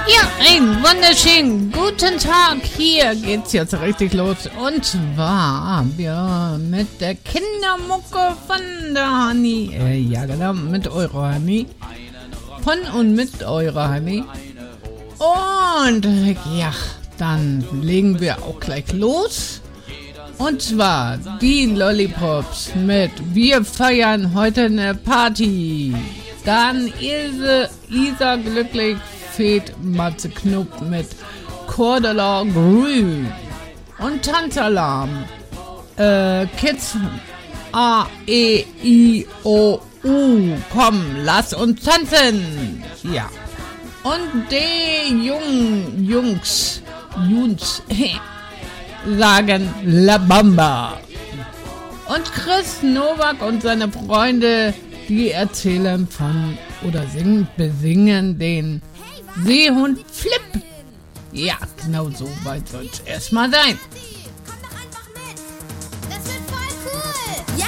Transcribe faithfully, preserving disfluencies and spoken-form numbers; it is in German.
Ja, einen wunderschönen guten Tag. Hier geht's jetzt richtig los. Und zwar ja, mit der Kindermucke von der Hani. Äh, ja, genau, mit eurer Hani. Von und mit eurer Hani. Und ja, dann legen wir auch gleich los. Und zwar die Lollipops mit Wir feiern heute eine Party. Dann Ilse, Isa glücklich, Fed Matze Knupp mit Cordula Grün. Und Tanzalarm. Äh, Kids A, E, I, O, U. Komm, lass uns tanzen. Ja. Und die Jungen, Jungs, Jungs, sagen La Bamba. Und Chris Nowak und seine Freunde, die erzählen von oder singen, besingen den Seehund Flip. Ja, genau so weit soll es erstmal sein.